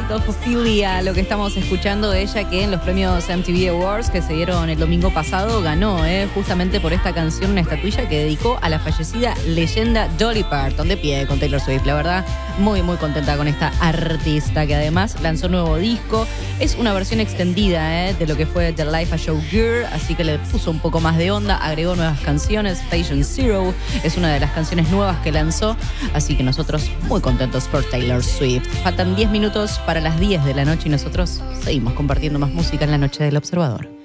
Ophelia, lo que estamos escuchando de ella, que en los premios MTV Awards que se dieron el domingo pasado ganó justamente por esta canción una estatuilla que dedicó a la fallecida leyenda Dolly Parton, de pie con Taylor Swift. La verdad, muy muy contenta con esta artista que además lanzó nuevo disco. Es una versión extendida de lo que fue The Life of Show Girl, así que le puso un poco más de onda, agregó nuevas canciones. Patient Zero es una de las canciones nuevas que lanzó, así que nosotros muy contentos por Taylor Swift. Faltan 10 minutos para las 10 de la noche y nosotros seguimos compartiendo más música en la noche del Observador.